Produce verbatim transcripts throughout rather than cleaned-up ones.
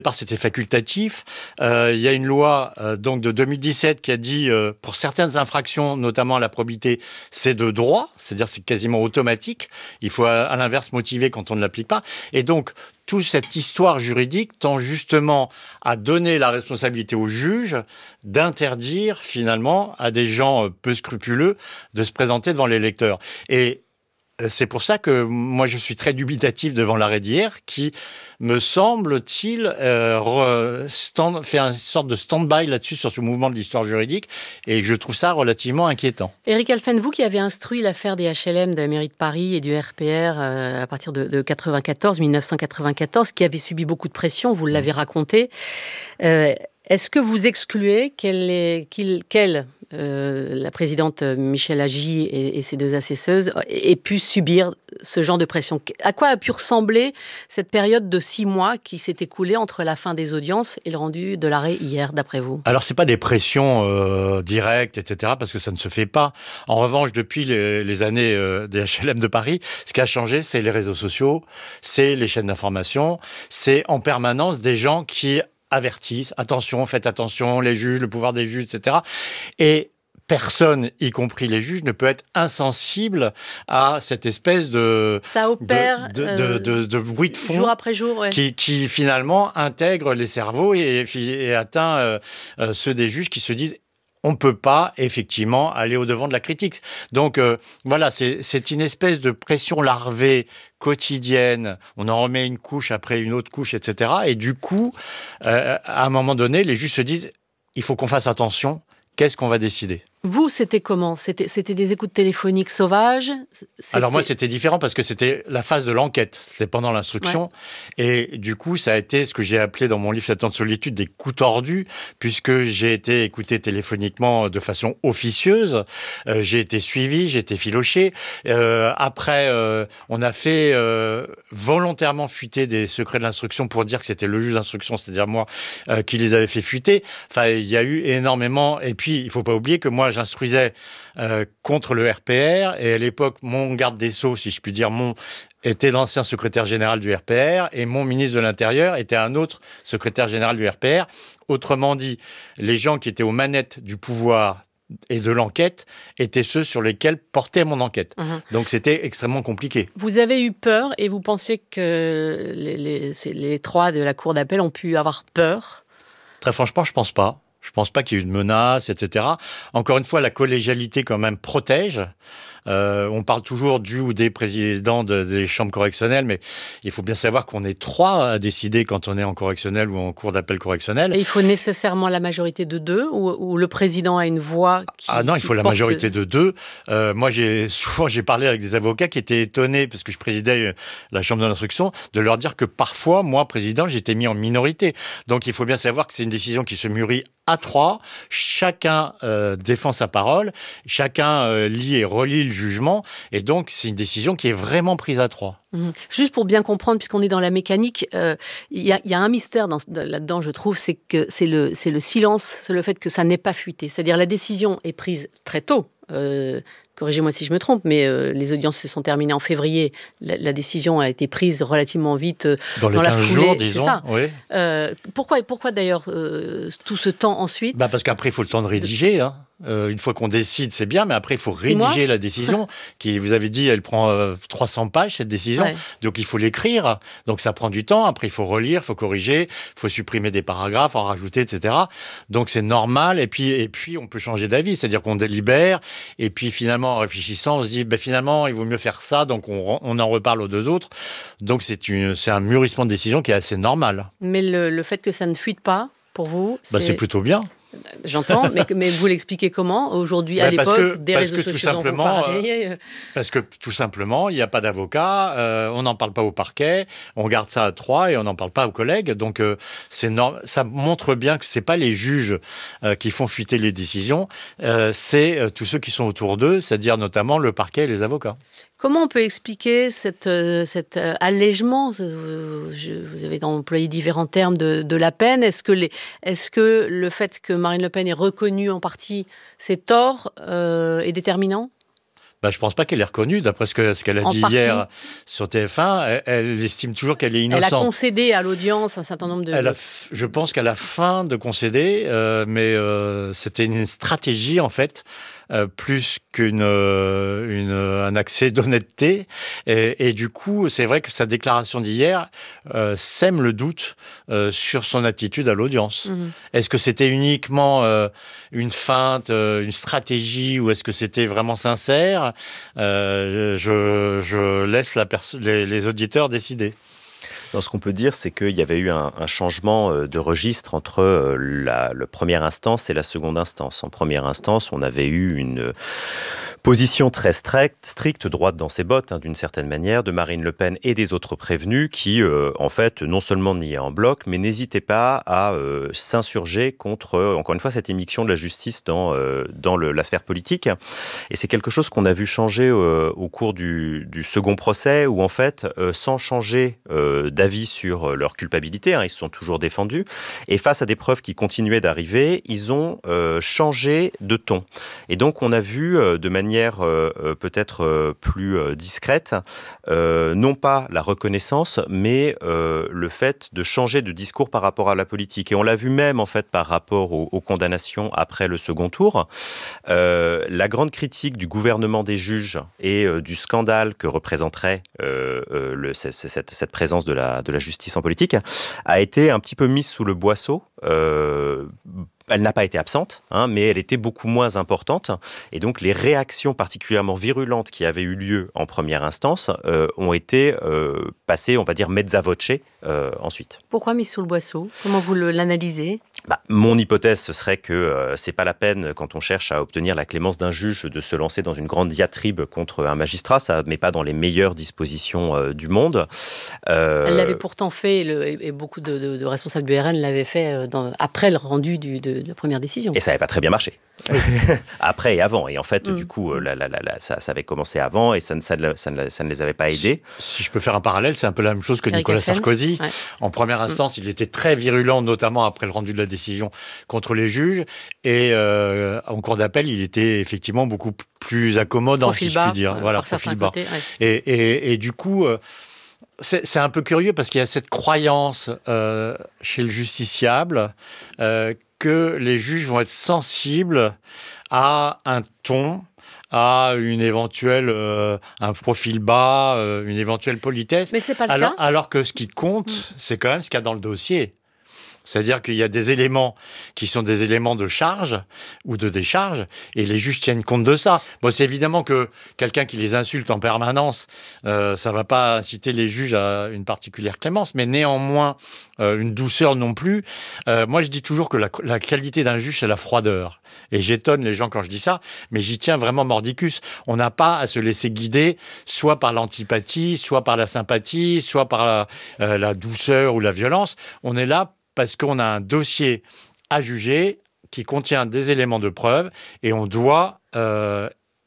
Part, c'était facultatif. Euh, il y a une loi euh, donc de deux mille dix-sept qui a dit euh, pour certaines infractions, notamment à la probité, c'est de droit, c'est-à-dire c'est quasiment automatique. Il faut à, à l'inverse motiver quand on ne l'applique pas. Et donc toute cette histoire juridique tend justement à donner la responsabilité au juge d'interdire finalement à des gens peu scrupuleux de se présenter devant les lecteurs. Et c'est pour ça que moi je suis très dubitatif devant l'arrêt d'hier qui, me semble-t-il, euh, stand, fait une sorte de stand-by là-dessus sur ce mouvement de l'histoire juridique et je trouve ça relativement inquiétant. Éric Alphen, vous qui avez instruit l'affaire des H L M de la mairie de Paris et du R P R euh, à partir de, de quatre-vingt-quatorze, mille neuf cent quatre-vingt-quatorze, qui avait subi beaucoup de pression, vous l'avez raconté, euh, est-ce que vous excluez qu'elle, est, qu'il, qu'elle Euh, la présidente Michèle Agy et, et ses deux assesseuses aient pu subir ce genre de pression? À quoi a pu ressembler cette période de six mois qui s'est écoulée entre la fin des audiences et le rendu de l'arrêt hier, d'après vous? Alors, c'est pas des pressions euh, directes, et cetera, parce que ça ne se fait pas. En revanche, depuis les, les années euh, des H L M de Paris, ce qui a changé, c'est les réseaux sociaux, c'est les chaînes d'information, c'est en permanence des gens qui avertissent, attention, faites attention, les juges, le pouvoir des juges, et cetera. Et personne, y compris les juges, ne peut être insensible à cette espèce de... Ça opère de, de, de, de, de bruit de fond jour après jour, ouais. qui, qui finalement intègre les cerveaux et, et atteint euh, euh, ceux des juges qui se disent on ne peut pas, effectivement, aller au-devant de la critique. Donc, euh, voilà, c'est, c'est une espèce de pression larvée quotidienne. On en remet une couche après une autre couche, et cetera. Et du coup, euh, à un moment donné, les juges se disent il faut qu'on fasse attention. Qu'est-ce qu'on va décider ? Vous, c'était comment ? C'était, c'était des écoutes téléphoniques sauvages ? C'était... Alors moi, c'était différent parce que c'était la phase de l'enquête. C'était pendant l'instruction. Ouais. Et du coup, ça a été ce que j'ai appelé dans mon livre « Sept ans de solitude » des coups tordus, puisque j'ai été écouté téléphoniquement de façon officieuse. Euh, j'ai été suivi, j'ai été filoché. Euh, après, euh, on a fait euh, volontairement fuiter des secrets de l'instruction pour dire que c'était le juge d'instruction, c'est-à-dire moi, euh, qui les avait fait fuiter. Enfin, il y a eu énormément... Et puis, il ne faut pas oublier que moi, j'instruisais euh, contre le R P R et à l'époque, mon garde des Sceaux, si je puis dire, mon était l'ancien secrétaire général du R P R et mon ministre de l'Intérieur était un autre secrétaire général du R P R. Autrement dit, les gens qui étaient aux manettes du pouvoir et de l'enquête étaient ceux sur lesquels portait mon enquête. Mmh. Donc c'était extrêmement compliqué. Vous avez eu peur et vous pensiez que les, les, les trois de la cour d'appel ont pu avoir peur ? Très franchement, je pense pas. Je ne pense pas qu'il y ait eu de menaces, et cetera. Encore une fois, la collégialité quand même protège. Euh, on parle toujours du ou des présidents de, des chambres correctionnelles, mais il faut bien savoir qu'on est trois à décider quand on est en correctionnel ou en cour d'appel correctionnel. Et il faut nécessairement la majorité de deux ou, ou le président a une voix qui Ah non, qui il faut porte... la majorité de deux. Euh, moi, j'ai souvent j'ai parlé avec des avocats qui étaient étonnés, parce que je présidais la chambre de l'instruction, de leur dire que parfois, moi, président, j'étais mis en minorité. Donc, il faut bien savoir que c'est une décision qui se mûrit à trois, chacun euh, défend sa parole, chacun euh, lit et relit le jugement, et donc c'est une décision qui est vraiment prise à trois. Mmh. Juste pour bien comprendre, puisqu'on est dans la mécanique, il euh, y, y a un mystère dans, là-dedans, je trouve, c'est que c'est le, c'est le silence, c'est le fait que ça n'ait pas fuité. C'est-à-dire la décision est prise très tôt. Euh, corrigez-moi si je me trompe, mais euh, les audiences se sont terminées en février. La, la décision a été prise relativement vite euh, dans, dans les la quinze foulée. jours, disons. C'est ça. Oui. Euh, pourquoi, pourquoi d'ailleurs euh, tout ce temps ensuite ? Bah parce qu'après, il faut le temps de rédiger. Hein. Euh, une fois qu'on décide, c'est bien, mais après, il faut Six mois rédiger la décision. qui, vous avez dit, elle prend euh, trois cents pages, cette décision. Ouais. Donc, il faut l'écrire. Donc, ça prend du temps. Après, il faut relire, il faut corriger, il faut supprimer des paragraphes, en rajouter, et cetera. Donc, c'est normal. Et puis, et puis on peut changer d'avis. C'est-à-dire qu'on délibère. Et puis, finalement, en réfléchissant, on se dit, ben, finalement, il vaut mieux faire ça. Donc, on, on en reparle aux deux autres. Donc, c'est, une, c'est un mûrissement de décision qui est assez normal. Mais le, le fait que ça ne fuite pas, pour vous, c'est... Ben, c'est plutôt bien. J'entends, mais, mais vous l'expliquez comment aujourd'hui, bah, à l'époque, que, des réseaux que, sociaux dont vous parlez euh, Parce que tout simplement, il n'y a pas d'avocat, euh, on n'en parle pas au parquet, on garde ça à trois et on n'en parle pas aux collègues. Donc, euh, c'est no- ça montre bien que ce n'est pas les juges euh, qui font fuiter les décisions, euh, c'est euh, tous ceux qui sont autour d'eux, c'est-à-dire notamment le parquet et les avocats. Comment on peut expliquer cette, euh, cet euh, allègement ? euh, je, Vous avez employé différents termes de, de la peine. Est-ce que, les, est-ce que le fait que Marine Le Pen ait reconnu en partie ses torts euh, est déterminant ? Bah, je ne pense pas qu'elle est reconnue, d'après ce, que, ce qu'elle a En dit partie. hier sur T F un. Elle, elle estime toujours qu'elle est innocente. Elle a concédé à l'audience un certain nombre de... Elle a, je pense qu'elle a faim de concéder, euh, mais euh, c'était une stratégie, en fait, euh, plus qu'une euh, une, un accès d'honnêteté. Et, et du coup, c'est vrai que sa déclaration d'hier euh, sème le doute euh, sur son attitude à l'audience. Mmh. Est-ce que c'était uniquement euh, une feinte, euh, une stratégie, ou est-ce que c'était vraiment sincère ? euh, je, je laisse la perso- les, les auditeurs décider. Non, ce qu'on peut dire, c'est qu'il y avait eu un, un changement de registre entre la, la première instance et la seconde instance. En première instance, on avait eu une position très stricte, stricte droite dans ses bottes, hein, d'une certaine manière, de Marine Le Pen et des autres prévenus qui, euh, en fait, non seulement niaient en bloc, mais n'hésitaient pas à euh, s'insurger contre, euh, encore une fois, cette émission de la justice dans, euh, dans le, la sphère politique. Et c'est quelque chose qu'on a vu changer euh, au cours du, du second procès, où, en fait, euh, sans changer euh, d'avis sur leur culpabilité, hein, ils se sont toujours défendus, et face à des preuves qui continuaient d'arriver, ils ont euh, changé de ton. Et donc, on a vu euh, de manière Euh, peut-être euh, plus euh, discrète, euh, non pas la reconnaissance, mais euh, le fait de changer de discours par rapport à la politique. Et on l'a vu même en fait par rapport aux, aux condamnations après le second tour. Euh, la grande critique du gouvernement des juges et euh, du scandale que représenterait euh, euh, le, c- c- cette, cette présence de la, de la justice en politique a été un petit peu mise sous le boisseau. Euh, Elle n'a pas été absente, hein, mais elle était beaucoup moins importante. Et donc, les réactions particulièrement virulentes qui avaient eu lieu en première instance euh, ont été euh, passées, on va dire, mezza voce euh, ensuite. Pourquoi mise sous le boisseau ? Comment vous le, l'analysez ? Bah, mon hypothèse, ce serait que euh, c'est pas la peine, quand on cherche à obtenir la clémence d'un juge, de se lancer dans une grande diatribe contre un magistrat. Ça ne met pas dans les meilleures dispositions euh, du monde. Euh... Elle l'avait pourtant fait, le, et beaucoup de, de, de responsables du R N l'avaient fait dans, après le rendu du, de, de la première décision. Et ça n'avait pas très bien marché. Après et avant. Et en fait, mmh. du coup, la, la, la, la, ça, ça avait commencé avant et ça ne, ça, ne, ça, ne, ça ne les avait pas aidés. Si, si je peux faire un parallèle, c'est un peu la même chose que Eric Nicolas Efren. Sarkozy. Ouais. En première instance, mmh. il était très virulent, notamment après le rendu de la décision contre les juges. Et euh, en cour d'appel, il était effectivement beaucoup plus accommodant, profil si bas, je puis dire. Euh, voilà, profil bas. Côtés, ouais. et, et, et du coup... Euh, C'est, c'est un peu curieux parce qu'il y a cette croyance euh, chez le justiciable euh, que les juges vont être sensibles à un ton, à une éventuelle, euh, un profil bas, euh, une éventuelle politesse. Mais c'est pas le alors, cas. Alors que ce qui compte, mmh. c'est quand même ce qu'il y a dans le dossier. C'est-à-dire qu'il y a des éléments qui sont des éléments de charge ou de décharge, et les juges tiennent compte de ça. Bon, c'est évidemment que quelqu'un qui les insulte en permanence, euh, ça ne va pas inciter les juges à une particulière clémence, mais néanmoins, euh, une douceur non plus. Euh, moi, je dis toujours que la, la qualité d'un juge, c'est la froideur. Et j'étonne les gens quand je dis ça, mais j'y tiens vraiment mordicus. On n'a pas à se laisser guider soit par l'antipathie, soit par la sympathie, soit par la, euh, la douceur ou la violence. On est là parce qu'on a un dossier à juger qui contient des éléments de preuve et on doit euh,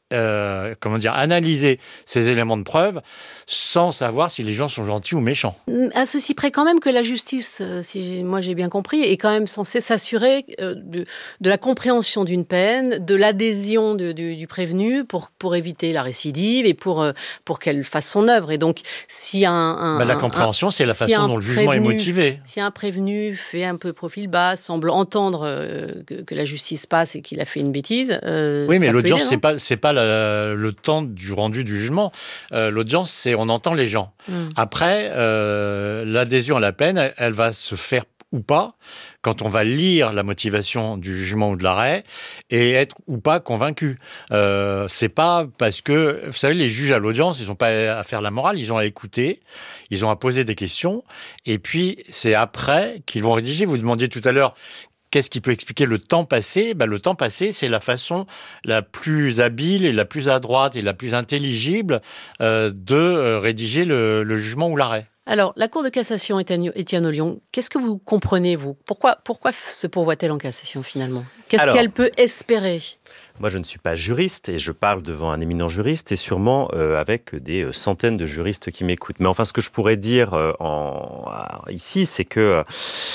euh, comment dire, analyser ces éléments de preuve sans savoir si les gens sont gentils ou méchants. À ceci près quand même que la justice, si moi j'ai bien compris, est quand même censée s'assurer de, de la compréhension d'une peine, de l'adhésion de, de, du prévenu pour, pour éviter la récidive et pour, pour qu'elle fasse son œuvre. Et donc, si un... un bah, la compréhension, un, c'est la si façon dont le jugement prévenu, est motivé. Si un prévenu fait un peu profil bas, semble entendre euh, que, que la justice passe et qu'il a fait une bêtise... Euh, oui, mais l'audience, aider, c'est pas, c'est pas la, le temps du rendu du jugement. Euh, l'audience, c'est on entend les gens. Mm. Après, euh, l'adhésion à la peine, elle, elle va se faire ou pas quand on va lire la motivation du jugement ou de l'arrêt et être ou pas convaincu. Euh, c'est pas parce que, vous savez, les juges à l'audience, ils n'ont pas à faire la morale, ils ont à écouter, ils ont à poser des questions, et puis c'est après qu'ils vont rédiger. Vous demandiez tout à l'heure, qu'est-ce qui peut expliquer le temps passé ? Ben, le temps passé, c'est la façon la plus habile et la plus adroite et la plus intelligible euh, de euh, rédiger le, le jugement ou l'arrêt. Alors, la Cour de cassation, Étienne Ollion, qu'est-ce que vous comprenez, vous ? Pourquoi, pourquoi se pourvoit-elle en cassation, finalement ? Qu'est-ce Alors, qu'elle peut espérer ? Moi, je ne suis pas juriste et je parle devant un éminent juriste et sûrement euh, avec des centaines de juristes qui m'écoutent. Mais enfin, ce que je pourrais dire euh, en, ici, c'est que euh,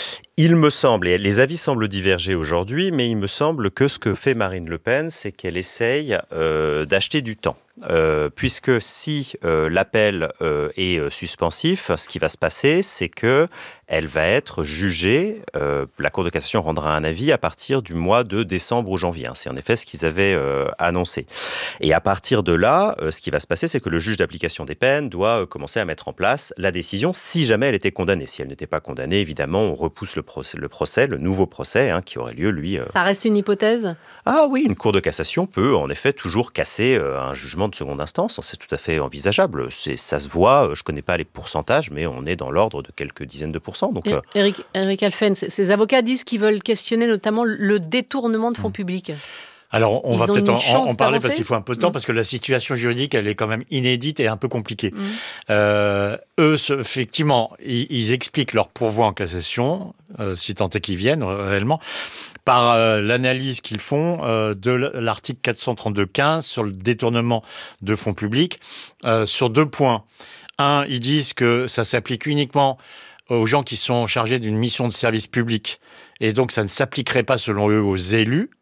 il me semble, et les avis semblent diverger aujourd'hui, mais il me semble que ce que fait Marine Le Pen, c'est qu'elle essaye euh, d'acheter du temps. euh, puisque si euh, l'appel euh, est euh, suspensif, ce qui va se passer, c'est que elle va être jugée, euh, la Cour de cassation rendra un avis à partir du mois de décembre ou janvier. Hein. C'est en effet ce qu'ils avaient euh, annoncé. Et à partir de là, euh, ce qui va se passer, c'est que le juge d'application des peines doit euh, commencer à mettre en place la décision si jamais elle était condamnée. Si elle n'était pas condamnée, évidemment, on repousse le procès, le, procès, le nouveau procès hein, qui aurait lieu, lui... Euh... Ça reste une hypothèse ? Ah oui, une Cour de cassation peut en effet toujours casser euh, un jugement de seconde instance. C'est tout à fait envisageable. C'est, ça se voit, je ne connais pas les pourcentages, mais on est dans l'ordre de quelques dizaines de pourcents. Donc, euh... Éric, Éric Alphen, ces avocats disent qu'ils veulent questionner notamment le détournement de fonds mmh. publics. Alors, on Ils va peut-être en, en parler d'avancer. Parce qu'il faut un peu de temps, mmh. parce que la situation juridique, elle est quand même inédite et un peu compliquée. Mmh. Euh, eux, effectivement, ils, ils expliquent leur pourvoi en cassation, euh, si tant est qu'ils viennent réellement, par euh, l'analyse qu'ils font euh, de l'article quatre cent trente-deux quinze sur le détournement de fonds publics, euh, sur deux points. Un, ils disent que ça s'applique uniquement aux gens qui sont chargés d'une mission de service public, et donc ça ne s'appliquerait pas, selon eux, aux élus.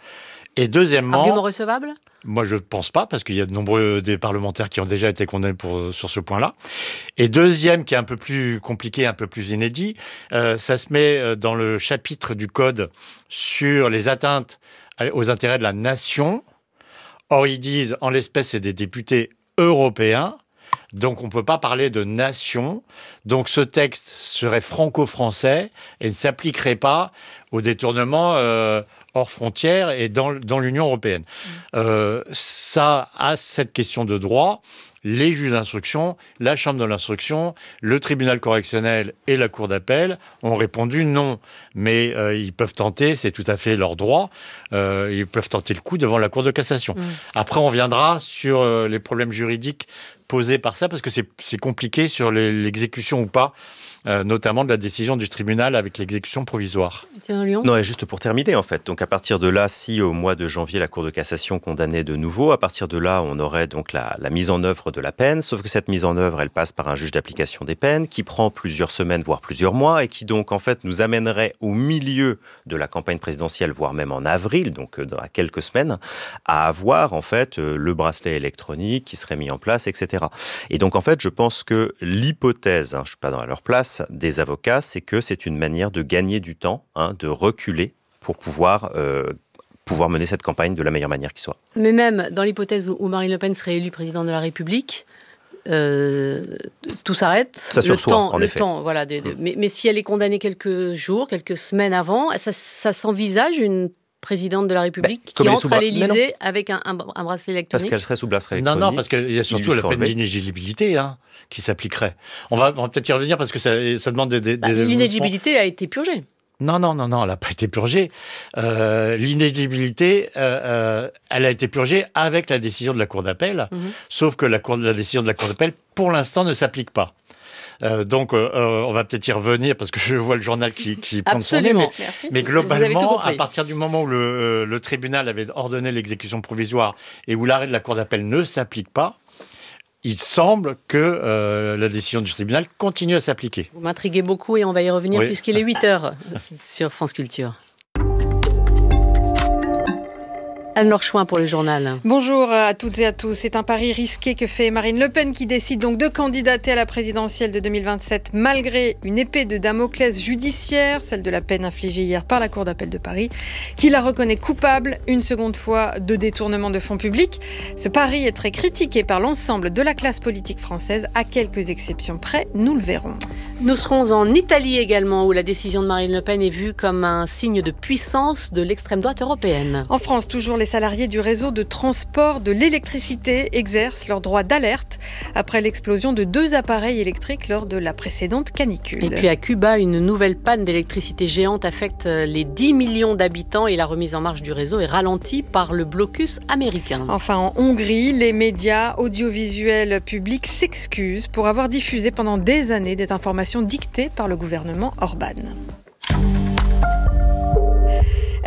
Et deuxièmement... Argument recevable ? Moi, je ne pense pas, parce qu'il y a de nombreux des parlementaires qui ont déjà été condamnés pour, sur ce point-là. Et deuxième, qui est un peu plus compliqué, un peu plus inédit, euh, ça se met dans le chapitre du Code sur les atteintes aux intérêts de la nation. Or, ils disent, en l'espèce, c'est des députés européens, donc on ne peut pas parler de nation. Donc ce texte serait franco-français et ne s'appliquerait pas au détournement euh, hors frontières et dans, dans l'Union européenne. Mmh. Euh, ça, à cette question de droit, les juges d'instruction, la chambre de l'instruction, le tribunal correctionnel et la cour d'appel ont répondu non. Mais euh, ils peuvent tenter, c'est tout à fait leur droit, euh, ils peuvent tenter le coup devant la cour de cassation. Mmh. Après, on viendra sur euh, les problèmes juridiques posés par ça, parce que c'est, c'est compliqué sur les, l'exécution ou pas, euh, notamment de la décision du tribunal avec l'exécution provisoire. Tiens, Lyon. Non, et juste pour terminer, en fait. Donc, à partir de là, si au mois de janvier, la Cour de cassation condamnait de nouveau, à partir de là, on aurait donc la, la mise en œuvre de la peine, sauf que cette mise en œuvre, elle passe par un juge d'application des peines, qui prend plusieurs semaines, voire plusieurs mois, et qui donc, en fait, nous amènerait au milieu de la campagne présidentielle, voire même en avril, donc dans quelques semaines, à avoir, en fait, le bracelet électronique qui serait mis en place, et cetera. Et donc, en fait, je pense que l'hypothèse, hein, je ne suis pas dans leur place, des avocats, c'est que c'est une manière de gagner du temps, hein, de reculer pour pouvoir, euh, pouvoir mener cette campagne de la meilleure manière qui soit. Mais même dans l'hypothèse où Marine Le Pen serait élue présidente de la République, euh, tout s'arrête. Ça sursoit, le temps, en le effet. Temps, voilà, de, de, mais, mais si elle est condamnée quelques jours, quelques semaines avant, ça, ça s'envisage une présidente de la République bah, qui entre sous... à l'Élysée avec un, un, un bracelet électronique. Parce qu'elle serait sous bracelet électronique. Non, non, parce qu'il y a surtout la peine d'inéligibilité hein, qui s'appliquerait. On va, on va peut-être y revenir parce que ça, ça demande des... des bah, l'inéligibilité a été purgée. Non, non, non, non, elle n'a pas été purgée. Euh, l'inéligibilité, euh, euh, elle a été purgée avec la décision de la Cour d'appel, mmh. sauf que la, cour, la décision de la Cour d'appel, pour l'instant, ne s'applique pas. Euh, donc, euh, on va peut-être y revenir parce que je vois le journal qui, qui prend son nez. Mais, mais globalement, à partir du moment où le, euh, le tribunal avait ordonné l'exécution provisoire et où l'arrêt de la Cour d'appel ne s'applique pas, il semble que euh, la décision du tribunal continue à s'appliquer. Vous m'intriguez beaucoup et on va y revenir oui. puisqu'il est huit heures sur France Culture. Anne-Laure Chouin pour le journal. Bonjour à toutes et à tous. C'est un pari risqué que fait Marine Le Pen qui décide donc de candidater à la présidentielle de deux mille vingt-sept malgré une épée de Damoclès judiciaire, celle de la peine infligée hier par la Cour d'appel de Paris, qui la reconnaît coupable une seconde fois de détournement de fonds publics. Ce pari est très critiqué par l'ensemble de la classe politique française, à quelques exceptions près, nous le verrons. Nous serons en Italie également, où la décision de Marine Le Pen est vue comme un signe de puissance de l'extrême droite européenne. En France, toujours les salariés du réseau de transport de l'électricité exercent leur droit d'alerte après l'explosion de deux appareils électriques lors de la précédente canicule. Et puis à Cuba, une nouvelle panne d'électricité géante affecte les dix millions d'habitants et la remise en marche du réseau est ralentie par le blocus américain. Enfin, en Hongrie, les médias audiovisuels publics s'excusent pour avoir diffusé pendant des années des informations dictées par le gouvernement Orban.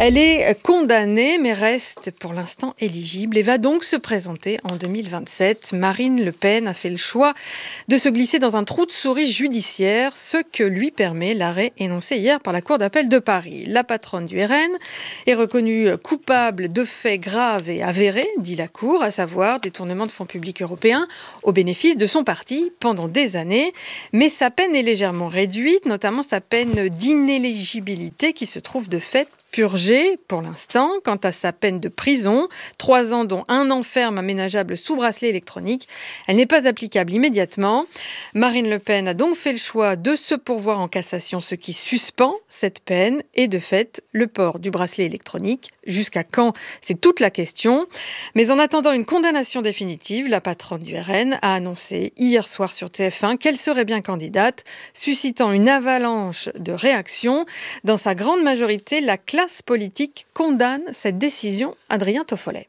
Elle est condamnée, mais reste pour l'instant éligible et va donc se présenter en deux mille vingt-sept. Marine Le Pen a fait le choix de se glisser dans un trou de souris judiciaire, ce que lui permet l'arrêt énoncé hier par la Cour d'appel de Paris. La patronne du R N est reconnue coupable de faits graves et avérés, dit la Cour, à savoir détournement de fonds publics européens au bénéfice de son parti pendant des années. Mais sa peine est légèrement réduite, notamment sa peine d'inéligibilité qui se trouve de fait purgée pour l'instant. Quant à sa peine de prison, trois ans dont un an ferme aménageable sous bracelet électronique, elle n'est pas applicable immédiatement. Marine Le Pen a donc fait le choix de se pourvoir en cassation, ce qui suspend cette peine et de fait le port du bracelet électronique. Jusqu'à quand ? C'est toute la question. Mais en attendant une condamnation définitive, la patronne du R N a annoncé hier soir sur T F un qu'elle serait bien candidate, suscitant une avalanche de réactions. Dans sa grande majorité, la classe politique condamne cette décision. Adrien Toffolet.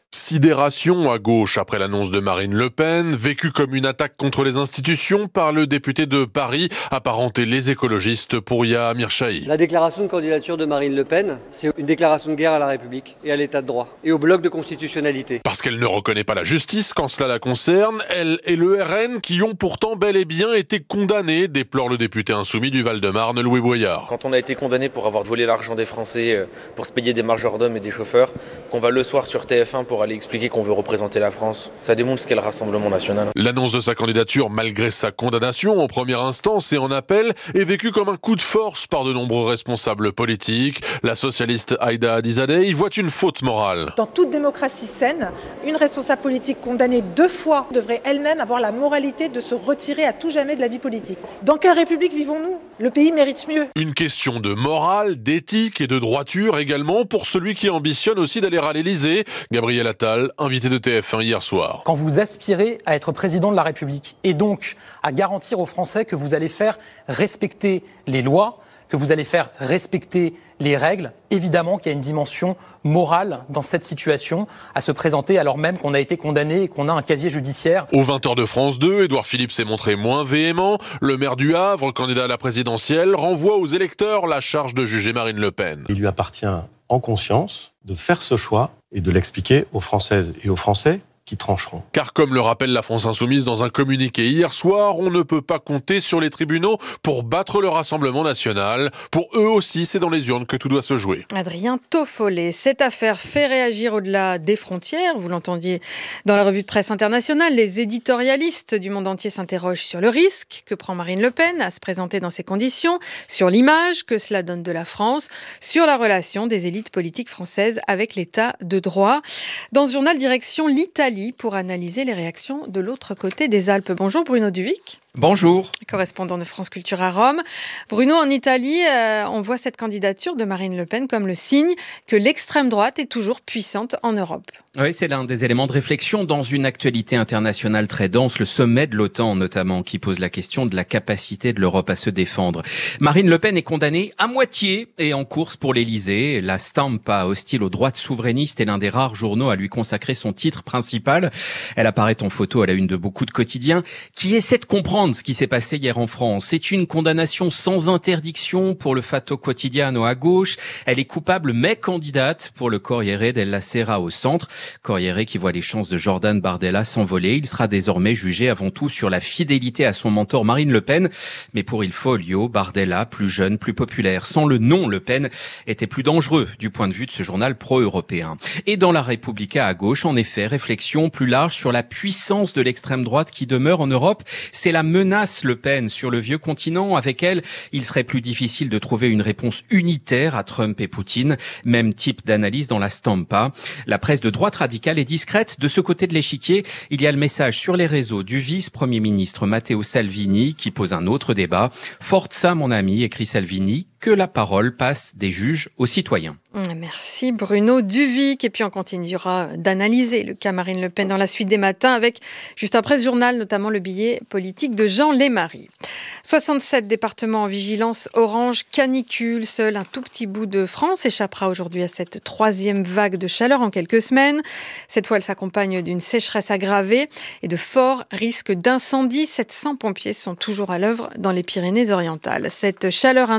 Sidération à gauche après l'annonce de Marine Le Pen, vécue comme une attaque contre les institutions par le député de Paris, apparenté les écologistes pour Yaha Mirchahi. La déclaration de candidature de Marine Le Pen, c'est une déclaration de guerre à la République et à l'état de droit et au bloc de constitutionnalité. Parce qu'elle ne reconnaît pas la justice quand cela la concerne, elle et le R N qui ont pourtant bel et bien été condamnés, déplore le député insoumis du Val-de-Marne, Louis Boyard. Quand on a été condamné pour avoir volé l'argent des Français, pour se payer des majordomes et des chauffeurs, qu'on va le soir sur T F un pour aller expliquer qu'on veut représenter la France, ça démontre ce qu'est le Rassemblement national. L'annonce de sa candidature, malgré sa condamnation en première instance et en appel, est vécue comme un coup de force par de nombreux responsables politiques. La socialiste Aïda Hadizadeh y voit une faute morale. Dans toute démocratie saine, une responsable politique condamnée deux fois devrait elle-même avoir la moralité de se retirer à tout jamais de la vie politique. Dans quelle république vivons-nous ? Le pays mérite mieux. Une question de morale, d'éthique et de droiture également pour celui qui ambitionne aussi d'aller à l'Élysée. Gabriel Attal, invité de T F un hier soir. Quand vous aspirez à être président de la République et donc à garantir aux Français que vous allez faire respecter les lois, que vous allez faire respecter les règles, évidemment qu'il y a une dimension morale dans cette situation, à se présenter alors même qu'on a été condamné et qu'on a un casier judiciaire. Au vingt heures de France deux, Édouard Philippe s'est montré moins véhément. Le maire du Havre, candidat à la présidentielle, renvoie aux électeurs la charge de juger Marine Le Pen. Il lui appartient en conscience de faire ce choix et de l'expliquer aux Françaises et aux Français qui trancheront. Car comme le rappelle la France Insoumise dans un communiqué hier soir, on ne peut pas compter sur les tribunaux pour battre le Rassemblement national. Pour eux aussi, c'est dans les urnes que tout doit se jouer. Adrien Toffolet, cette affaire fait réagir au-delà des frontières. Vous l'entendiez dans la revue de presse internationale. Les éditorialistes du monde entier s'interrogent sur le risque que prend Marine Le Pen à se présenter dans ces conditions, sur l'image que cela donne de la France, sur la relation des élites politiques françaises avec l'état de droit. Dans ce journal, direction l'Italie pour analyser les réactions de l'autre côté des Alpes. Bonjour Bruno Duvic. Bonjour. Correspondant de France Culture à Rome. Bruno, en Italie, euh, on voit cette candidature de Marine Le Pen comme le signe que l'extrême droite est toujours puissante en Europe. Oui, c'est l'un des éléments de réflexion dans une actualité internationale très dense, le sommet de l'OTAN notamment, qui pose la question de la capacité de l'Europe à se défendre. Marine Le Pen est condamnée à moitié et en course pour l'Élysée. La Stampa, hostile aux droites souverainistes, est l'un des rares journaux à lui consacrer son titre principal. Elle apparaît en photo à la une de beaucoup de quotidiens qui essaient de comprendre ce qui s'est passé hier en France. C'est une condamnation sans interdiction pour le Fatto Quotidiano à gauche. Elle est coupable mais candidate pour le Corriere della Sera au centre. Corriere qui voit les chances de Jordan Bardella s'envoler. Il sera désormais jugé avant tout sur la fidélité à son mentor Marine Le Pen. Mais pour Il Foglio, Bardella, plus jeune, plus populaire, sans le nom Le Pen, était plus dangereux du point de vue de ce journal pro-européen. Et dans la Repubblica à gauche, en effet, réflexion plus large sur la puissance de l'extrême droite qui demeure en Europe. C'est la menace Le Pen sur le vieux continent. Avec elle, il serait plus difficile de trouver une réponse unitaire à Trump et Poutine. Même type d'analyse dans la Stampa. La presse de droite radicale est discrète. De ce côté de l'échiquier, il y a le message sur les réseaux du vice-premier ministre Matteo Salvini qui pose un autre débat. Forza, mon ami, écrit Salvini, que la parole passe des juges aux citoyens. Merci Bruno Duvic. Et puis on continuera d'analyser le cas Marine Le Pen dans la suite des matins avec, juste après ce journal, notamment le billet politique de Jean Lémarie. soixante-sept départements en vigilance orange canicule. Seul un tout petit bout de France échappera aujourd'hui à cette troisième vague de chaleur en quelques semaines. Cette fois, elle s'accompagne d'une sécheresse aggravée et de forts risques d'incendie. sept cents pompiers sont toujours à l'œuvre dans les Pyrénées-Orientales. Cette chaleur intense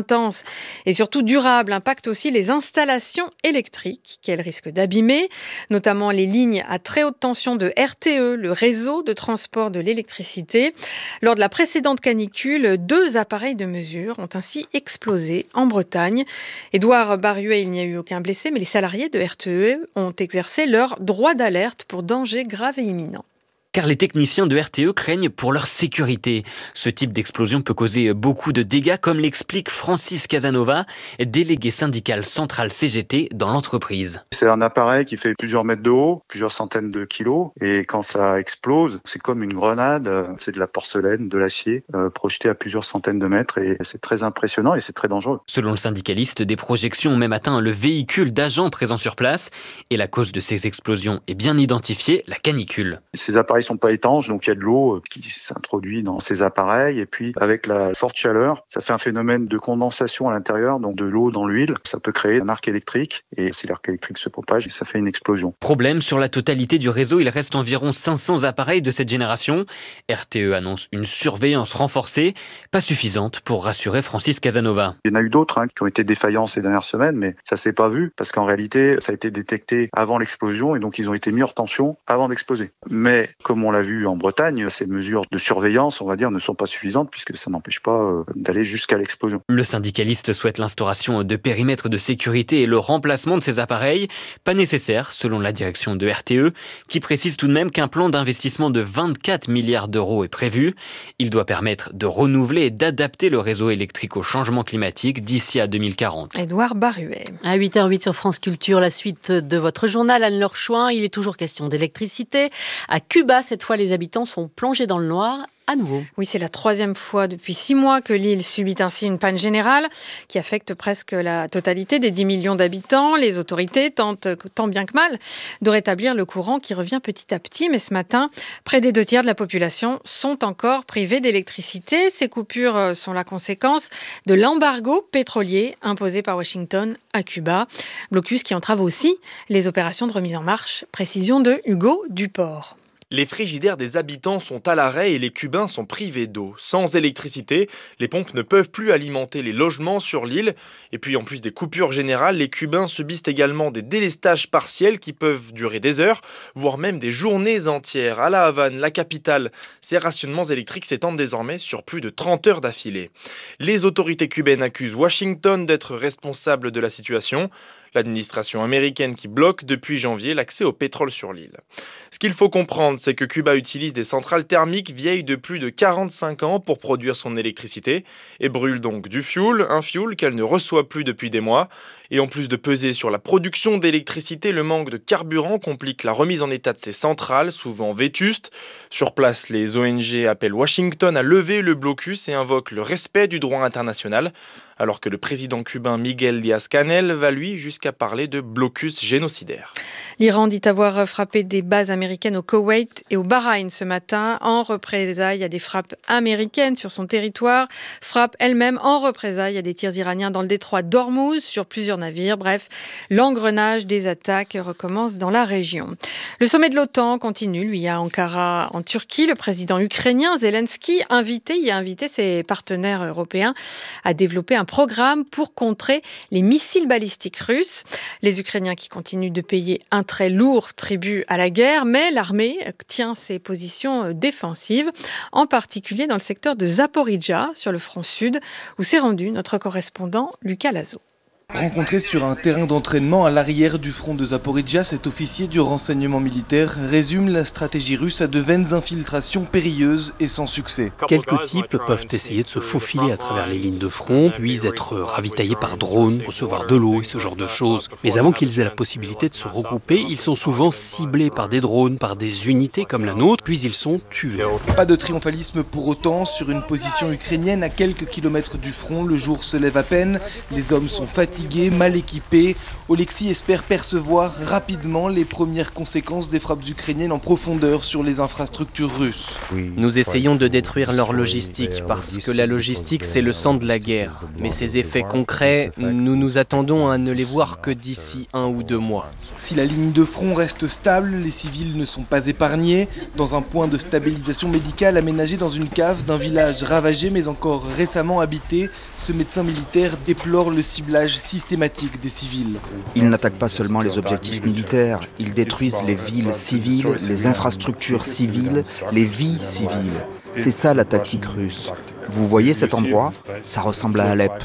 et surtout durable impactent aussi les installations électriques qu'elles risquent d'abîmer, notamment les lignes à très haute tension de R T E, le réseau de transport de l'électricité. Lors de la précédente canicule, deux appareils de mesure ont ainsi explosé en Bretagne. Édouard Barruet, il n'y a eu aucun blessé, mais les salariés de R T E ont exercé leur droit d'alerte pour danger grave et imminent. Car les techniciens de R T E craignent pour leur sécurité. Ce type d'explosion peut causer beaucoup de dégâts, comme l'explique Francis Casanova, délégué syndical central C G T dans l'entreprise. C'est un appareil qui fait plusieurs mètres de haut, plusieurs centaines de kilos, et quand ça explose, c'est comme une grenade, c'est de la porcelaine, de l'acier, euh, projeté à plusieurs centaines de mètres, et c'est très impressionnant et c'est très dangereux. Selon le syndicaliste, des projections ont même atteint le véhicule d'agents présents sur place, et la cause de ces explosions est bien identifiée, la canicule. Ces appareils sont pas étanches, donc il y a de l'eau qui s'introduit dans ces appareils, et puis avec la forte chaleur, ça fait un phénomène de condensation à l'intérieur, donc de l'eau dans l'huile. Ça peut créer un arc électrique, et si l'arc électrique se propage, ça fait une explosion. Problème, sur la totalité du réseau, il reste environ cinq cents appareils de cette génération. R T E annonce une surveillance renforcée, pas suffisante pour rassurer Francis Casanova. Il y en a eu d'autres hein, qui ont été défaillants ces dernières semaines, mais ça s'est pas vu, parce qu'en réalité, ça a été détecté avant l'explosion, et donc ils ont été mis hors tension avant d'exploser. Mais comme on l'a vu en Bretagne, ces mesures de surveillance, on va dire, ne sont pas suffisantes puisque ça n'empêche pas euh, d'aller jusqu'à l'explosion. Le syndicaliste souhaite l'instauration de périmètres de sécurité et le remplacement de ces appareils. Pas nécessaire, selon la direction de R T E, qui précise tout de même qu'un plan d'investissement de vingt-quatre milliards d'euros est prévu. Il doit permettre de renouveler et d'adapter le réseau électrique au changement climatique d'ici à deux mille quarante. Édouard Barruet. À huit heures huit sur France Culture, la suite de votre journal, Anne-Laure Chouin. Il est toujours question d'électricité. À Cuba, cette fois, les habitants sont plongés dans le noir à nouveau. Oui, c'est la troisième fois depuis six mois que l'île subit ainsi une panne générale qui affecte presque la totalité des dix millions d'habitants. Les autorités tentent, tant bien que mal, de rétablir le courant qui revient petit à petit. Mais ce matin, près des deux tiers de la population sont encore privés d'électricité. Ces coupures sont la conséquence de l'embargo pétrolier imposé par Washington à Cuba. Blocus qui entrave aussi les opérations de remise en marche. Précision de Hugo Duport. Les frigidaires des habitants sont à l'arrêt et les Cubains sont privés d'eau. Sans électricité, les pompes ne peuvent plus alimenter les logements sur l'île. Et puis en plus des coupures générales, les Cubains subissent également des délestages partiels qui peuvent durer des heures, voire même des journées entières. À La Havane, la capitale, ces rationnements électriques s'étendent désormais sur plus de trente heures d'affilée. Les autorités cubaines accusent Washington d'être responsable de la situation. L'administration américaine qui bloque depuis janvier l'accès au pétrole sur l'île. Ce qu'il faut comprendre, c'est que Cuba utilise des centrales thermiques vieilles de plus de quarante-cinq ans pour produire son électricité et brûle donc du fioul, un fioul qu'elle ne reçoit plus depuis des mois. Et en plus de peser sur la production d'électricité, le manque de carburant complique la remise en état de ces centrales, souvent vétustes. Sur place, les O N G appellent Washington à lever le blocus et invoquent le respect du droit international, alors que le président cubain Miguel Díaz-Canel va lui jusqu'à parler de blocus génocidaire. L'Iran dit avoir frappé des bases américaines au Koweït et au Bahreïn ce matin en représailles à des frappes américaines sur son territoire. Frappe elle-même en représailles à des tirs iraniens dans le détroit d'Ormuz sur plusieurs navires. Bref, l'engrenage des attaques recommence dans la région. Le sommet de l'OTAN continue, lui, à Ankara, en Turquie. Le président ukrainien Zelensky invité, y a invité ses partenaires européens à développer un programme pour contrer les missiles balistiques russes. Les Ukrainiens qui continuent de payer un très lourd tribut à la guerre, mais l'armée tient ses positions défensives, en particulier dans le secteur de Zaporijjia, sur le front sud, où s'est rendu notre correspondant Lucas Lazo. Rencontré sur un terrain d'entraînement à l'arrière du front de Zaporijjia, cet officier du renseignement militaire résume la stratégie russe à de vaines infiltrations périlleuses et sans succès. Quelques types peuvent essayer de se faufiler à travers les lignes de front, puis être ravitaillés par drone, recevoir de l'eau et ce genre de choses. Mais avant qu'ils aient la possibilité de se regrouper, ils sont souvent ciblés par des drones, par des unités comme la nôtre, puis ils sont tués. Pas de triomphalisme pour autant. Sur une position ukrainienne à quelques kilomètres du front, le jour se lève à peine. Les hommes sont fatigués fatigués, mal équipés. Oleksiy espère percevoir rapidement les premières conséquences des frappes ukrainiennes en profondeur sur les infrastructures russes. Nous essayons de détruire leur logistique parce que la logistique c'est le sang de la guerre. Mais ces effets concrets, nous nous attendons à ne les voir que d'ici un ou deux mois. Si la ligne de front reste stable, les civils ne sont pas épargnés. Dans un point de stabilisation médicale aménagé dans une cave d'un village ravagé mais encore récemment habité, ce médecin militaire déplore le ciblage systématique des civils. Ils n'attaquent pas seulement les objectifs militaires, ils détruisent les villes civiles, les infrastructures civiles, les vies civiles. C'est ça la tactique russe. Vous voyez cet endroit ? Ça ressemble à Alep.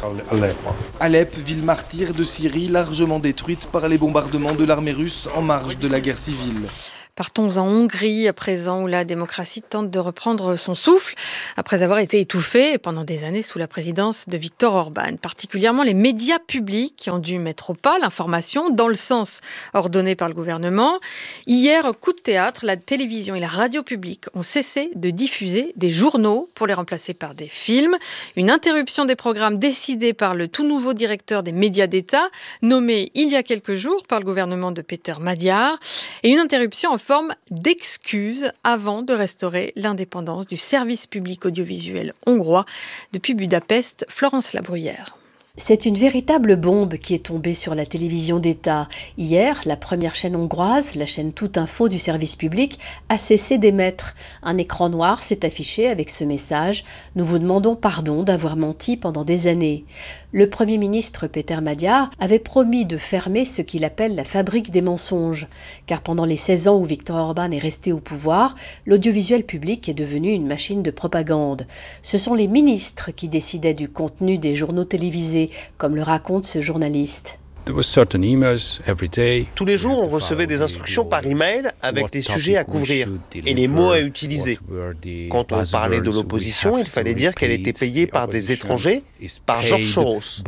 Alep, ville martyre de Syrie, largement détruite par les bombardements de l'armée russe en marge de la guerre civile. Partons en Hongrie à présent, où la démocratie tente de reprendre son souffle après avoir été étouffée pendant des années sous la présidence de Viktor Orban. Particulièrement les médias publics qui ont dû mettre au pas l'information dans le sens ordonné par le gouvernement. Hier, coup de théâtre, la télévision et la radio publique ont cessé de diffuser des journaux pour les remplacer par des films. Une interruption des programmes décidée par le tout nouveau directeur des médias d'État, nommé il y a quelques jours par le gouvernement de Péter Magyar, et une interruption en forme d'excuse avant de restaurer l'indépendance du service public audiovisuel hongrois. Depuis Budapest, Florence Labruyère. C'est une véritable bombe qui est tombée sur la télévision d'État. Hier, la première chaîne hongroise, la chaîne Tout Info du service public, a cessé d'émettre. Un écran noir s'est affiché avec ce message « Nous vous demandons pardon d'avoir menti pendant des années ». Le Premier ministre Péter Magyar avait promis de fermer ce qu'il appelle la fabrique des mensonges. Car pendant les seize ans où Viktor Orban est resté au pouvoir, l'audiovisuel public est devenu une machine de propagande. Ce sont les ministres qui décidaient du contenu des journaux télévisés, comme le raconte ce journaliste. Tous les jours, on recevait des instructions par email avec les sujets à couvrir et les mots à utiliser. Quand on parlait de l'opposition, il fallait dire qu'elle était payée par des étrangers, par George Soros.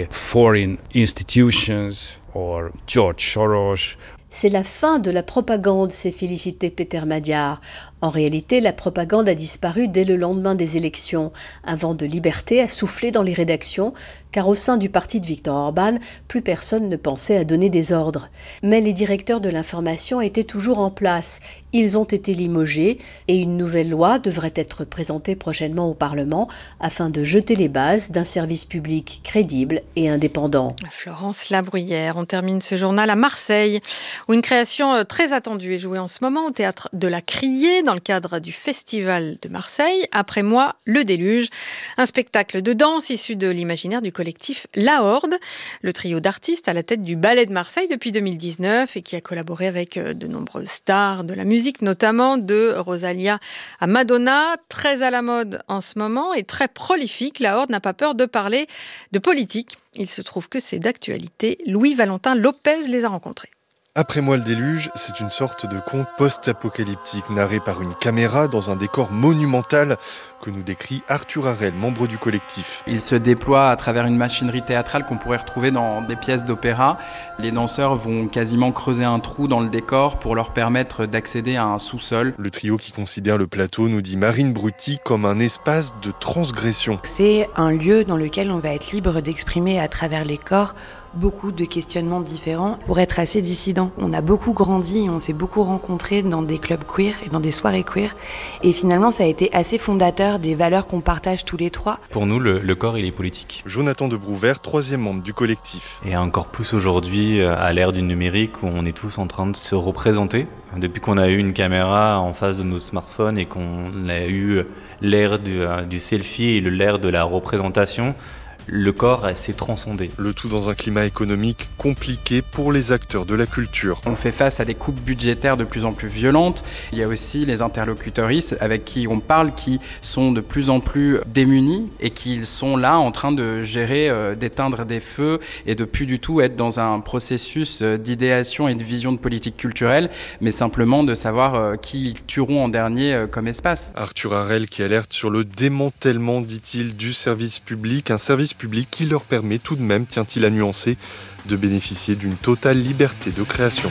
C'est la fin de la propagande, s'est félicité Péter Magyar. En réalité, la propagande a disparu dès le lendemain des élections. Un vent de liberté a soufflé dans les rédactions, car au sein du parti de Viktor Orban, plus personne ne pensait à donner des ordres. Mais les directeurs de l'information étaient toujours en place. Ils ont été limogés et une nouvelle loi devrait être présentée prochainement au Parlement afin de jeter les bases d'un service public crédible et indépendant. Florence Labruyère, on termine ce journal à Marseille, où une création très attendue est jouée en ce moment au théâtre de la Criée dans le cadre du Festival de Marseille. Après moi, le déluge, un spectacle de danse issu de l'imaginaire du collectif La Horde, le trio d'artistes à la tête du Ballet de Marseille depuis deux mille dix-neuf et qui a collaboré avec de nombreuses stars de la musique, notamment de Rosalia à Madonna, très à la mode en ce moment et très prolifique. La Horde n'a pas peur de parler de politique. Il se trouve que c'est d'actualité. Louis-Valentin Lopez les a rencontrés. Après moi le déluge, c'est une sorte de conte post-apocalyptique narré par une caméra dans un décor monumental que nous décrit Arthur Harel, membre du collectif. Il se déploie à travers une machinerie théâtrale qu'on pourrait retrouver dans des pièces d'opéra. Les danseurs vont quasiment creuser un trou dans le décor pour leur permettre d'accéder à un sous-sol. Le trio qui considère le plateau nous dit Marine Brutti comme un espace de transgression. C'est un lieu dans lequel on va être libre d'exprimer à travers les corps beaucoup de questionnements différents pour être assez dissident. On a beaucoup grandi, on s'est beaucoup rencontrés dans des clubs queer et dans des soirées queer. Et finalement, ça a été assez fondateur des valeurs qu'on partage tous les trois. Pour nous, le, le corps, il est politique. Jonathan de Brouvert, troisième membre du collectif. Et encore plus aujourd'hui, à l'ère du numérique, où on est tous en train de se représenter. Depuis qu'on a eu une caméra en face de nos smartphones et qu'on a eu l'ère du, du selfie et l'ère de la représentation, le corps s'est transcendé. Le tout dans un climat économique compliqué pour les acteurs de la culture. On fait face à des coupes budgétaires de plus en plus violentes. Il y a aussi les interlocuteuristes avec qui on parle qui sont de plus en plus démunis et qui sont là en train de gérer, euh, d'éteindre des feux et de plus du tout être dans un processus d'idéation et de vision de politique culturelle, mais simplement de savoir euh, qui ils tueront en dernier euh, comme espace. Arthur Harel qui alerte sur le démantèlement, dit-il, du service public, un service public qui leur permet tout de même, tient-il à nuancer, de bénéficier d'une totale liberté de création.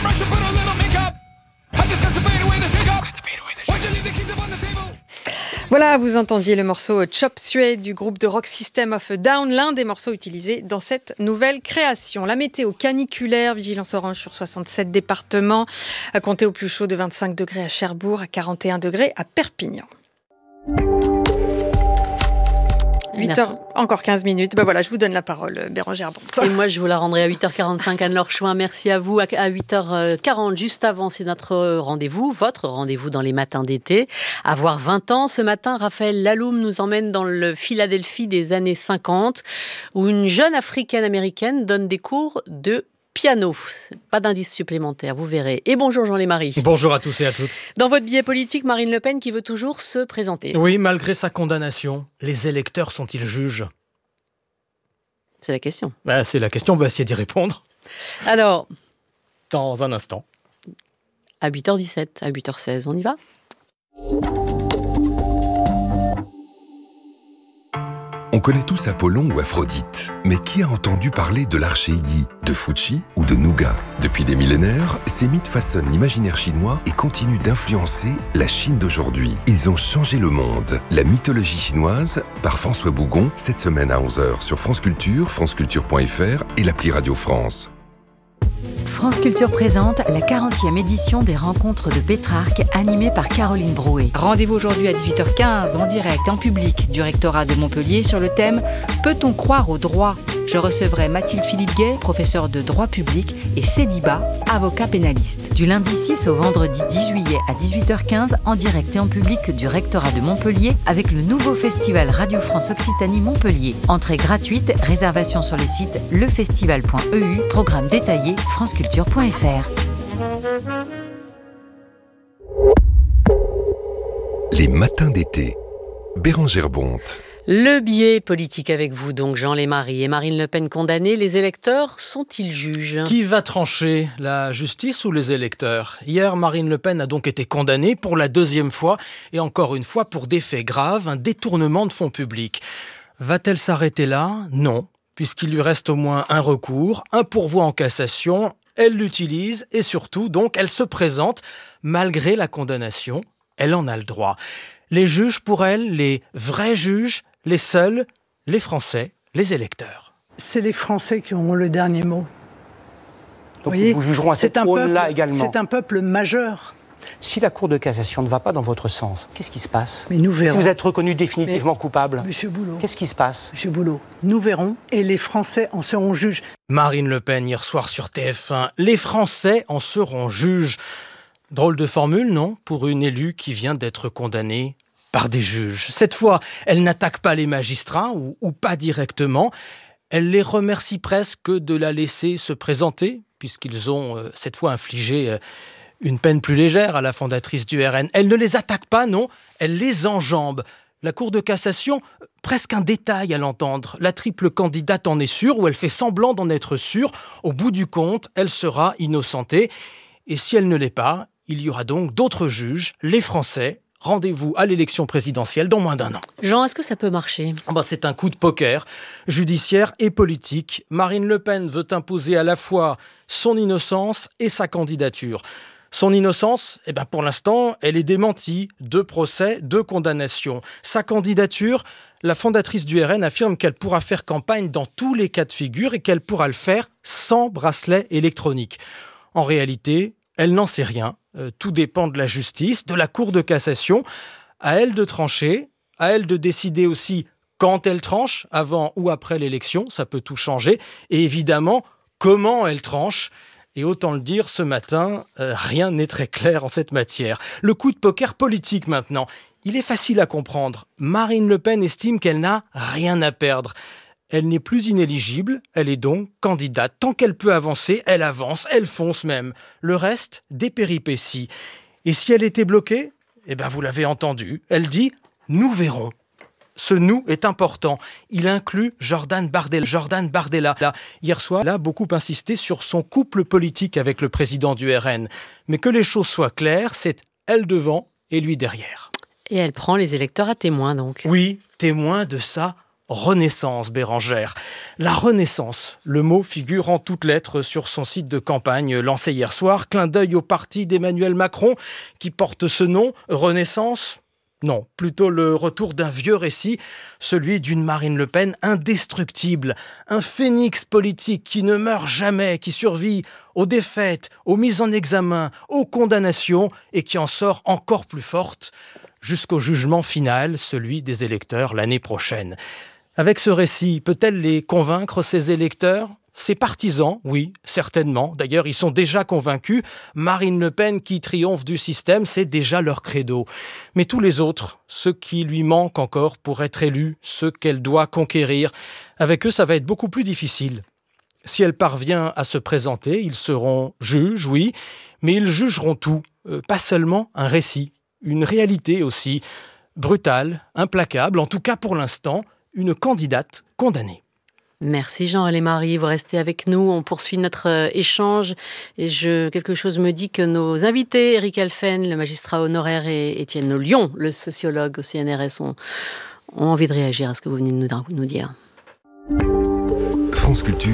Voilà. Voilà, vous entendiez le morceau Chop Suey du groupe de rock System of a Down, l'un des morceaux utilisés dans cette nouvelle création. La météo caniculaire, vigilance orange sur soixante-sept départements, à compter au plus chaud de vingt-cinq degrés à Cherbourg, à quarante et un degrés à Perpignan. huit heures, encore quinze minutes. Ben voilà, je vous donne la parole, Bérangère Bonte. Et moi, je vous la rendrai à huit heures quarante-cinq, Anne-Laure Chouin. Merci à vous. À huit heures quarante, juste avant, c'est notre rendez-vous, votre rendez-vous dans les matins d'été. Avoir vingt ans, ce matin, Raphaël Laloum nous emmène dans le Philadelphie des années cinquante, où une jeune africaine-américaine donne des cours de piano. Pas d'indice supplémentaire, vous verrez. Et bonjour Jean Lémarie. Bonjour à tous et à toutes. Dans votre billet politique, Marine Le Pen qui veut toujours se présenter. Oui, malgré sa condamnation, les électeurs sont-ils juges ? C'est la question. Bah, c'est la question, on va essayer d'y répondre. Alors, dans un instant. À huit heures dix-sept, à huit heures seize, on y va ? On connaît tous Apollon ou Aphrodite, mais qui a entendu parler de l'archer Yi, de Fuji ou de Nougat ? Depuis des millénaires, ces mythes façonnent l'imaginaire chinois et continuent d'influencer la Chine d'aujourd'hui. Ils ont changé le monde. La mythologie chinoise, par François Bougon, cette semaine à onze heures sur France Culture, franceculture point f r et l'appli Radio France. France Culture présente la quarantième édition des Rencontres de Pétrarque, animée par Caroline Brouet. Rendez-vous aujourd'hui à dix-huit heures quinze en direct en public du rectorat de Montpellier sur le thème « Peut-on croire au droit ?» Je recevrai Mathilde Philippe-Gay, professeure de droit public, et Cédiba, avocat pénaliste. Du lundi six au vendredi dix juillet à dix-huit heures quinze en direct et en public du rectorat de Montpellier avec le nouveau festival Radio France Occitanie Montpellier. Entrée gratuite, réservation sur le site lefestival point e u, programme détaillé franceculture point f r. Les matins d'été. Bérangère Bonte. Le biais politique avec vous, donc Jean Lémarie et Marine Le Pen condamnés. Les électeurs sont-ils juges ? Qui va trancher, la justice ou les électeurs ? Hier, Marine Le Pen a donc été condamnée pour la deuxième fois et encore une fois pour des faits graves, un détournement de fonds publics. Va-t-elle s'arrêter là ? Non, puisqu'il lui reste au moins un recours, un pourvoi en cassation. Elle l'utilise et surtout, donc, elle se présente malgré la condamnation. Elle en a le droit. Les juges, pour elle, les vrais juges, les seuls, les Français, les électeurs. C'est les Français qui auront le dernier mot. Donc vous voyez, vous jugeront à cette aune-là également. C'est un peuple majeur. Si la Cour de cassation ne va pas dans votre sens, qu'est-ce qui se passe ? Mais nous verrons. Si vous êtes reconnu définitivement Mais, coupable, Monsieur Boulot, qu'est-ce qui se passe ? Monsieur Boulot, nous verrons et les Français en seront juges. Marine Le Pen hier soir sur T F un. Les Français en seront juges. Drôle de formule, non ? Pour une élue qui vient d'être condamnée par des juges. Cette fois, elle n'attaque pas les magistrats, ou, ou pas directement. Elle les remercie presque de la laisser se présenter, puisqu'ils ont euh, cette fois infligé euh, une peine plus légère à la fondatrice du R N. Elle ne les attaque pas, non, elle les enjambe. La Cour de cassation, presque un détail à l'entendre. La triple candidate en est sûre, ou elle fait semblant d'en être sûre. Au bout du compte, elle sera innocentée. Et si elle ne l'est pas, il y aura donc d'autres juges, les Français. Rendez-vous à l'élection présidentielle dans moins d'un an. Jean, est-ce que ça peut marcher ? bah, C'est un coup de poker, judiciaire et politique. Marine Le Pen veut imposer à la fois son innocence et sa candidature. Son innocence, eh ben pour l'instant, elle est démentie. Deux procès, deux condamnations. Sa candidature, la fondatrice du R N affirme qu'elle pourra faire campagne dans tous les cas de figure et qu'elle pourra le faire sans bracelet électronique. En réalité, elle n'en sait rien. Euh, tout dépend de la justice, de la Cour de cassation. À elle de trancher, à elle de décider aussi quand elle tranche, avant ou après l'élection, ça peut tout changer. Et évidemment, comment elle tranche. Et autant le dire, ce matin, euh, rien n'est très clair en cette matière. Le coup de poker politique maintenant, il est facile à comprendre. Marine Le Pen estime qu'elle n'a rien à perdre. Elle n'est plus inéligible, elle est donc candidate. Tant qu'elle peut avancer, elle avance, elle fonce même. Le reste, des péripéties. Et si elle était bloquée ? Eh bien, vous l'avez entendu, elle dit « nous verrons ». Ce « nous » est important. Il inclut Jordan Bardella. Jordan Bardella. Là, hier soir, elle a beaucoup insisté sur son couple politique avec le président du R N. Mais que les choses soient claires, c'est elle devant et lui derrière. Et elle prend les électeurs à témoin, donc. Oui, témoin de ça. Renaissance, Bérangère. La Renaissance, le mot figure en toutes lettres sur son site de campagne lancé hier soir. Clin d'œil au parti d'Emmanuel Macron qui porte ce nom, Renaissance. Non, plutôt le retour d'un vieux récit, celui d'une Marine Le Pen indestructible, un phénix politique qui ne meurt jamais, qui survit aux défaites, aux mises en examen, aux condamnations et qui en sort encore plus forte jusqu'au jugement final, celui des électeurs l'année prochaine. Avec ce récit, peut-elle les convaincre, ses électeurs ? Ses partisans, oui, certainement. D'ailleurs, ils sont déjà convaincus. Marine Le Pen qui triomphe du système, c'est déjà leur credo. Mais tous les autres, ceux qui lui manquent encore pour être élus, ceux qu'elle doit conquérir, avec eux, ça va être beaucoup plus difficile. Si elle parvient à se présenter, ils seront juges, oui, mais ils jugeront tout, euh, pas seulement un récit, une réalité aussi, brutale, implacable, en tout cas pour l'instant, une candidate condamnée. Merci Jean et Marie, vous restez avec nous, on poursuit notre euh, échange et je, quelque chose me dit que nos invités, Éric Elfen, le magistrat honoraire et Étienne Lyon, le sociologue au C N R S, ont, ont envie de réagir à ce que vous venez de nous, nous dire. France Culture